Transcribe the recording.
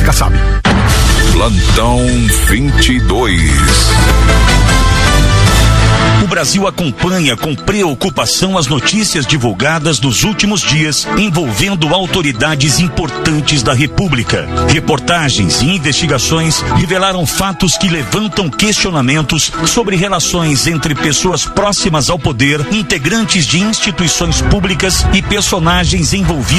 Kassab. Plantão 22. O Brasil acompanha com preocupação as notícias divulgadas nos últimos dias envolvendo autoridades importantes da República. Reportagens e investigações revelaram fatos que levantam questionamentos sobre relações entre pessoas próximas ao poder, integrantes de instituições públicas e personagens envolvidos